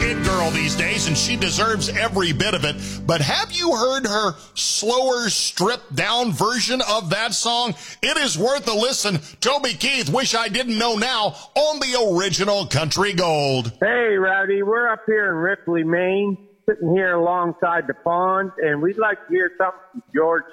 it girl these days, and she deserves every bit of it. But have you heard her slower, stripped-down version of that song? It is worth a listen. Toby Keith, Wish I Didn't Know Now, on the original Country Gold. Hey, Rowdy, we're up here in Ripley, Maine, sitting here alongside the pond, and we'd like to hear something from George